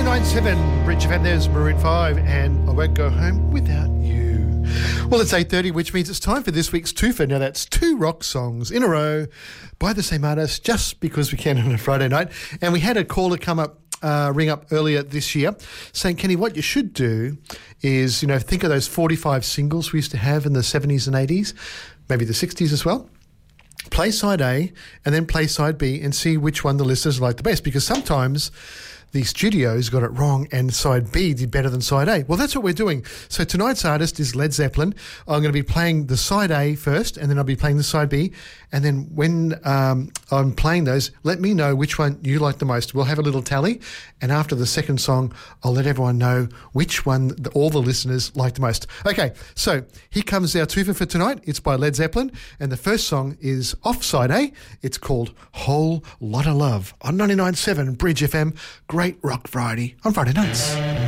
99.7 Bridge FM, there's Maroon 5 and I Won't Go Home Without You. Well, it's 8:30, which means it's time for this week's twofer. Now, that's two rock songs in a row by the same artist, just because we can on a Friday night. And we had a caller ring up earlier this year saying, Kenny, what you should do is, think of those 45 singles we used to have in the 70s and 80s, maybe the 60s as well. Play side A and then play side B and see which one the listeners like the best, because sometimes the studios got it wrong and side B did better than side A. Well, that's what we're doing. So tonight's artist is Led Zeppelin. I'm going to be playing the side A first, and then I'll be playing the side B. And then when I'm playing those, let me know which one you like the most. We'll have a little tally, and after the second song, I'll let everyone know which one all the listeners like the most. Okay, so here comes our twofer for tonight. It's by Led Zeppelin, and the first song is off side A. It's called Whole Lotta Love on 99.7 Bridge FM. Great Rock Friday on Friday nights.